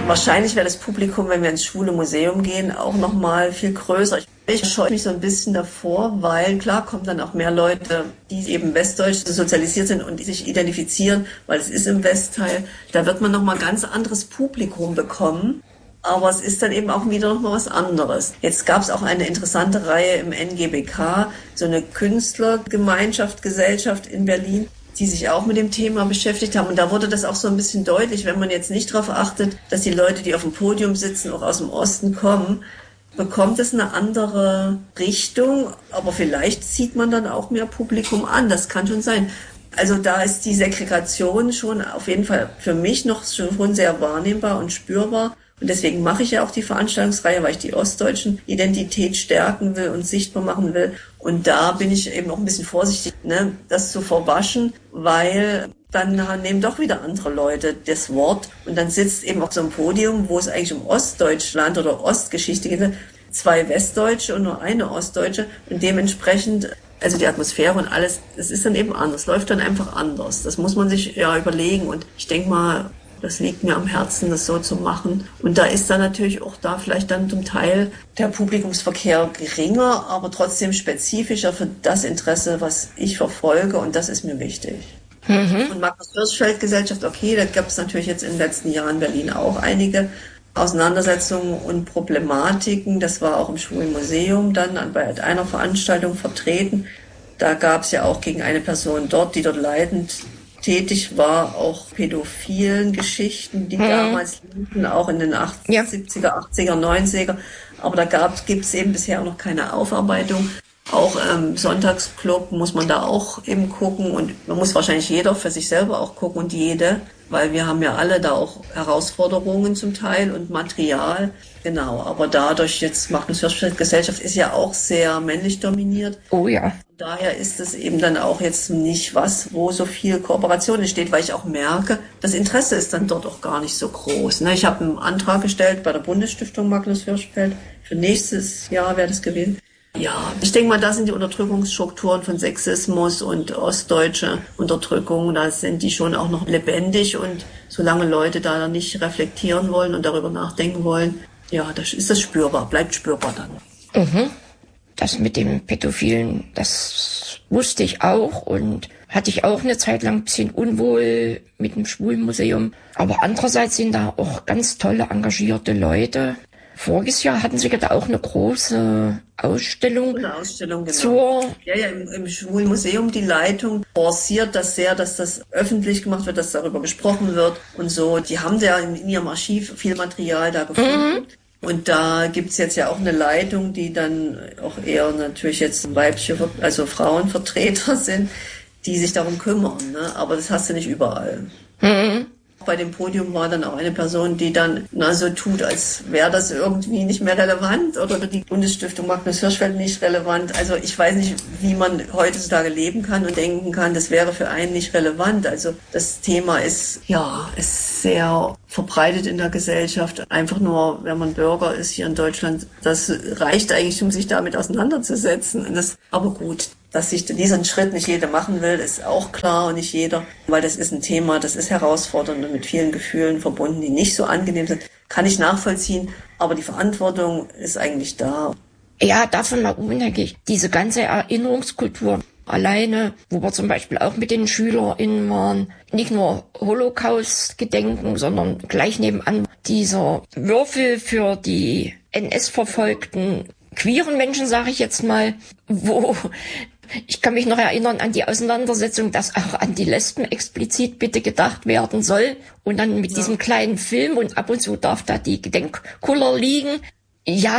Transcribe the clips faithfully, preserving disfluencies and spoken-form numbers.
Wahrscheinlich wäre das Publikum, wenn wir ins Schwule Museum gehen, auch noch mal viel größer. Ich scheue mich so ein bisschen davor, weil klar kommen dann auch mehr Leute, die eben westdeutsch sozialisiert sind und die sich identifizieren, weil es ist im Westteil. Da wird man noch mal ganz anderes Publikum bekommen. Aber es ist dann eben auch wieder noch mal was anderes. Jetzt gab es auch eine interessante Reihe im N G B K, so eine Künstlergemeinschaft, Gesellschaft in Berlin, die sich auch mit dem Thema beschäftigt haben. Und da wurde das auch so ein bisschen deutlich, wenn man jetzt nicht darauf achtet, dass die Leute, die auf dem Podium sitzen, auch aus dem Osten kommen, bekommt es eine andere Richtung. Aber vielleicht zieht man dann auch mehr Publikum an. Das kann schon sein. Also da ist die Segregation schon auf jeden Fall für mich noch schon sehr wahrnehmbar und spürbar. Und deswegen mache ich ja auch die Veranstaltungsreihe, weil ich die ostdeutschen Identität stärken will und sichtbar machen will. Und da bin ich eben auch ein bisschen vorsichtig, ne, das zu verwaschen, weil dann nehmen doch wieder andere Leute das Wort. Und dann sitzt eben auf so einem Podium, wo es eigentlich um Ostdeutschland oder Ostgeschichte geht, zwei Westdeutsche und nur eine Ostdeutsche. Und dementsprechend, also die Atmosphäre und alles, es ist dann eben anders, läuft dann einfach anders. Das muss man sich ja überlegen. Und ich denke mal, das liegt mir am Herzen, das so zu machen. Und da ist dann natürlich auch da vielleicht dann zum Teil der Publikumsverkehr geringer, aber trotzdem spezifischer für das Interesse, was ich verfolge. Und das ist mir wichtig. Mhm. Und Magnus-Hirschfeld-Gesellschaft, okay, da gab es natürlich jetzt in den letzten Jahren in Berlin auch einige Auseinandersetzungen und Problematiken. Das war auch im Schwulen Museum dann bei einer Veranstaltung vertreten. Da gab es ja auch gegen eine Person dort, die dort leitend tätig war, auch pädophilen Geschichten, die mhm. damals liefen, auch in den achtziger, ja. siebziger, achtziger, neunziger. Aber da gibt es eben bisher noch keine Aufarbeitung. Auch im ähm, Sonntagsclub muss man da auch eben gucken und man muss wahrscheinlich jeder für sich selber auch gucken und jede, weil wir haben ja alle da auch Herausforderungen zum Teil und Material. Genau, aber dadurch jetzt Magnus-Hirschfeld-Gesellschaft ist ja auch sehr männlich dominiert. Oh ja. Daher ist es eben dann auch jetzt nicht was, wo so viel Kooperation entsteht, weil ich auch merke, das Interesse ist dann dort auch gar nicht so groß. Ich habe einen Antrag gestellt bei der Bundesstiftung Magnus Hirschfeld. Für nächstes Jahr wäre das gewesen. Ja, ich denke mal, da sind die Unterdrückungsstrukturen von Sexismus und ostdeutsche Unterdrückung, da sind die schon auch noch lebendig. Und solange Leute da nicht reflektieren wollen und darüber nachdenken wollen, ja, das ist das spürbar, bleibt spürbar dann. Mhm. Das mit dem Pädophilen, das wusste ich auch und hatte ich auch eine Zeit lang ein bisschen unwohl mit dem Schwulenmuseum. Aber andererseits sind da auch ganz tolle, engagierte Leute. Voriges Jahr hatten sie da auch eine große Ausstellung. Eine Ausstellung, genau. Zur ja, ja, im, im Schwulenmuseum, die Leitung forciert das sehr, dass das öffentlich gemacht wird, dass darüber gesprochen wird und so. Die haben ja in, in ihrem Archiv viel Material da gefunden. Mhm. Und da gibt's jetzt ja auch eine Leitung, die dann auch eher natürlich jetzt weibliche, also Frauenvertreter sind, die sich darum kümmern. Ne? Aber das hast du nicht überall. Mhm. Bei dem Podium war dann auch eine Person, die dann na, so tut, als wäre das irgendwie nicht mehr relevant oder die Bundesstiftung Magnus Hirschfeld nicht relevant. Also ich weiß nicht, wie man heutzutage leben kann und denken kann, das wäre für einen nicht relevant. Also das Thema ist, ja, ist sehr verbreitet in der Gesellschaft. Einfach nur, wenn man Bürger ist hier in Deutschland, das reicht eigentlich, um sich damit auseinanderzusetzen. Und das, aber gut. Dass sich diesen Schritt nicht jeder machen will, ist auch klar und nicht jeder, weil das ist ein Thema, das ist herausfordernd und mit vielen Gefühlen verbunden, die nicht so angenehm sind, kann ich nachvollziehen, aber die Verantwortung ist eigentlich da. Ja, davon mal unabhängig, diese ganze Erinnerungskultur alleine, wo wir zum Beispiel auch mit den SchülerInnen waren, nicht nur Holocaust-Gedenken, sondern gleich nebenan dieser Würfel für die N S-verfolgten queeren Menschen, sage ich jetzt mal, wo ich kann mich noch erinnern an die Auseinandersetzung, dass auch an die Lesben explizit bitte gedacht werden soll. Und dann mit ja. diesem kleinen Film und ab und zu darf da die Gedenkkuller liegen. Ja,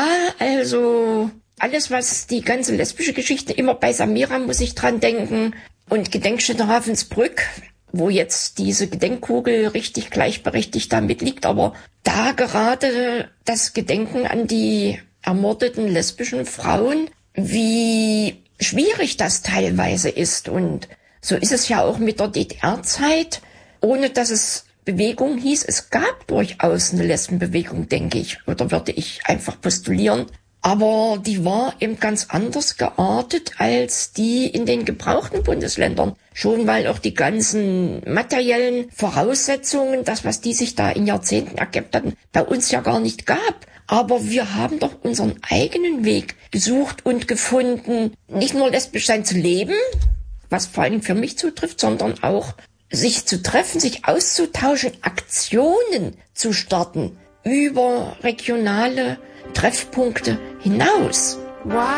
also alles, was die ganze lesbische Geschichte, immer bei Samira muss ich dran denken. Und Gedenkstätte Ravensbrück, wo jetzt diese Gedenkkugel richtig gleichberechtigt da mitliegt. Aber da gerade das Gedenken an die ermordeten lesbischen Frauen, wie schwierig das teilweise ist. Und so ist es ja auch mit der D D R-Zeit, ohne dass es Bewegung hieß. Es gab durchaus eine Lesbenbewegung, denke ich, oder würde ich einfach postulieren. Aber die war eben ganz anders geartet als die in den gebrauchten Bundesländern. Schon weil auch die ganzen materiellen Voraussetzungen, das, was die sich da in Jahrzehnten ergibt hatten, bei uns ja gar nicht gab. Aber wir haben doch unseren eigenen Weg gesucht und gefunden, nicht nur lesbisch sein zu leben, was vor allem für mich zutrifft, sondern auch sich zu treffen, sich auszutauschen, Aktionen zu starten über regionale Treffpunkte hinaus. Wow.